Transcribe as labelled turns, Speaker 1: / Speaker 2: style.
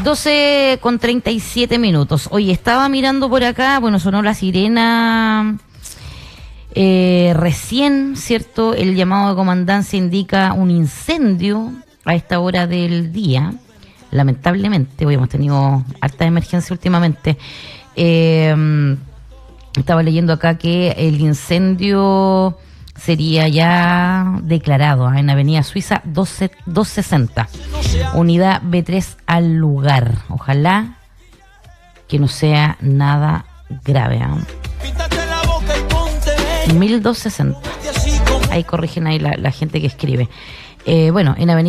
Speaker 1: 12:37. Oye, estaba mirando por acá, bueno, sonó la sirena recién, ¿cierto? El llamado de comandancia indica un incendio a esta hora del día. Lamentablemente, hoy hemos tenido harta emergencia últimamente. Estaba leyendo acá que el incendio sería ya declarado en Avenida Suiza 260, unidad B3 al lugar. Ojalá que no sea nada grave. 1260. Ahí corrigen ahí la gente que escribe. Bueno, en Avenida